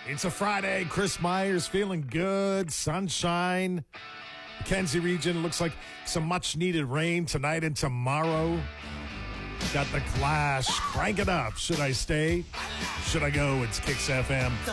It's a Friday. Chris Myers feeling good. Sunshine. Mackenzie region looks like some much-needed rain tonight and tomorrow. Got the Clash. Crank it up. Should I stay? Should I go? It's Kicks FM.